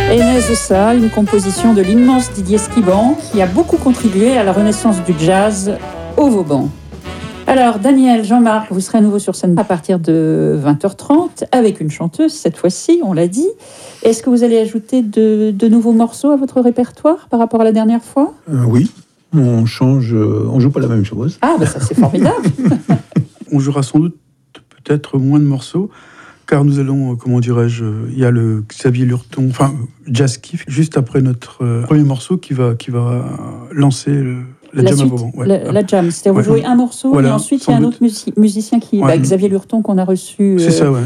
Et naît de ça, une composition de l'immense Didier Skiban qui a beaucoup contribué à la renaissance du jazz au Vauban. Alors, Daniel, Jean-Marc, vous serez à nouveau sur scène à partir de 20h30 avec une chanteuse, cette fois-ci, on l'a dit. Est-ce que vous allez ajouter de nouveaux morceaux à votre répertoire par rapport à la dernière fois ? Oui, on change, on joue pas la même chose. Ah, ça c'est formidable. On jouera sans doute peut-être moins de morceaux, car nous allons, il y a le Xavier Lurton, Jazz Kiff, juste après notre premier morceau qui va lancer la jam à Vauban. Ouais. La jam, c'est-à-dire vous jouez un morceau et ensuite il y a un autre musicien Xavier Lurton qu'on a reçu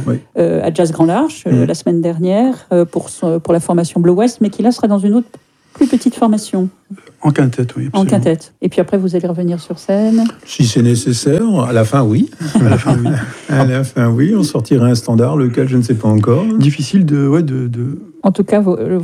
à Jazz Grand Large la semaine dernière pour la formation Blue West, mais qui là sera dans une autre plus petite formation. En quintette, oui. Absolument. En quintette. Et puis après, vous allez revenir sur scène. Si c'est nécessaire, à la fin, oui. À la fin, oui. On sortira un standard, lequel je ne sais pas encore. Difficile de... En tout cas,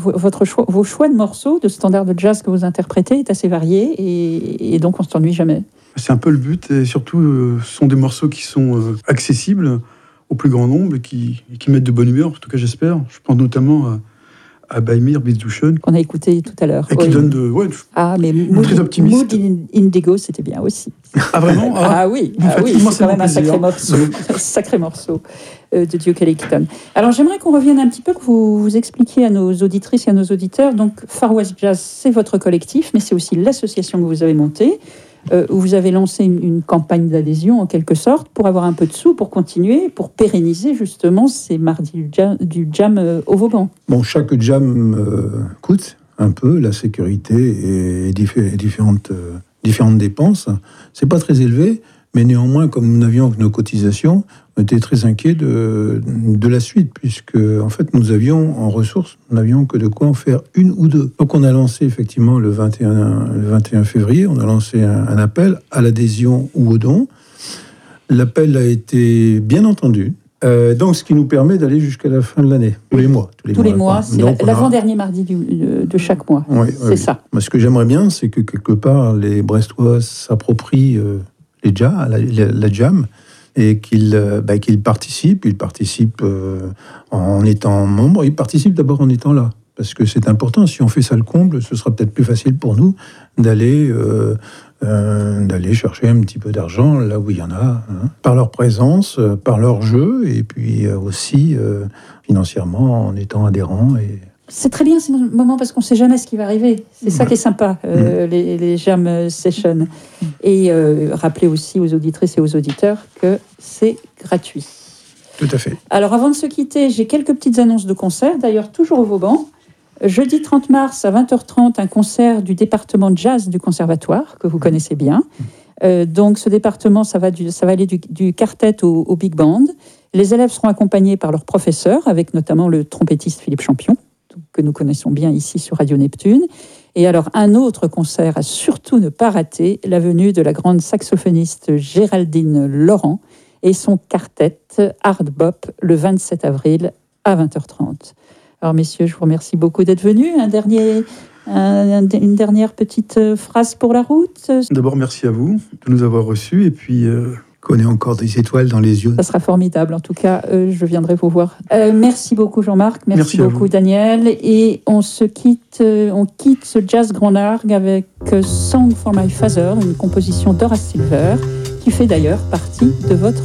vos choix de morceaux, de standards de jazz que vous interprétez est assez varié et donc on ne s'ennuie jamais. C'est un peu le but et surtout, ce sont des morceaux qui sont accessibles au plus grand nombre et qui mettent de bonne humeur, en tout cas j'espère. Je pense notamment à Baimir Bizduchen. Qu'on a écouté tout à l'heure. Et qui donne de... mais très optimiste. Mood Indigo, c'était bien aussi. Ah vraiment ? Oui, c'est quand même un sacré morceau de Duke Ellington. Alors j'aimerais qu'on revienne un petit peu, que vous expliquiez à nos auditrices et à nos auditeurs. Donc Far West Jazz, c'est votre collectif, mais c'est aussi l'association que vous avez montée, où vous avez lancé une campagne d'adhésion en quelque sorte pour avoir un peu de sous, pour continuer, pour pérenniser justement ces mardis du jam au Vauban. Bon, chaque jam coûte un peu, la sécurité et différentes dépenses. C'est pas très élevé, mais néanmoins, comme nous n'avions que nos cotisations, on était très inquiets de la suite, puisque en fait, nous avions en ressources, nous n'avions que de quoi en faire une ou deux. Donc on a lancé effectivement le 21 février, on a lancé un appel à l'adhésion ou au don. L'appel a été bien entendu. Donc, ce qui nous permet d'aller jusqu'à la fin de l'année, tous les mois. Tous les mois, c'est l'avant-dernier mardi de chaque mois. C'est ça. Moi, ce que j'aimerais bien, c'est que quelque part, les Brestois s'approprient la jam, et qu'ils participent. Ils participent en étant membres. Ils participent d'abord en étant là, parce que c'est important. Si on fait ça le comble, ce sera peut-être plus facile pour nous d'aller chercher un petit peu d'argent là où il y en a, par leur présence, par leur jeu, et puis aussi financièrement en étant adhérents. C'est très bien ces moments parce qu'on ne sait jamais ce qui va arriver. C'est ça qui est sympa, les jam sessions. Et rappelez aussi aux auditrices et aux auditeurs que c'est gratuit. Tout à fait. Alors avant de se quitter, j'ai quelques petites annonces de concerts, d'ailleurs toujours au Vauban. Jeudi 30 mars à 20h30, un concert du département de jazz du conservatoire, que vous connaissez bien. Donc ce département, ça va aller du quartet au big band. Les élèves seront accompagnés par leurs professeurs, avec notamment le trompettiste Philippe Champion, que nous connaissons bien ici sur Radio Neptune. Et alors un autre concert à surtout ne pas rater, la venue de la grande saxophoniste Géraldine Laurent et son quartet Hard Bop le 27 avril à 20h30. Alors messieurs, je vous remercie beaucoup d'être venus. Une dernière petite phrase pour la route. D'abord, merci à vous de nous avoir reçus et puis qu'on ait encore des étoiles dans les yeux. Ça sera formidable. En tout cas, je viendrai vous voir. Merci beaucoup Jean-Marc, merci beaucoup Daniel. Et on quitte ce Jazz Grand Largue avec Song for My Father, une composition d'Horace Silver, qui fait d'ailleurs partie de votre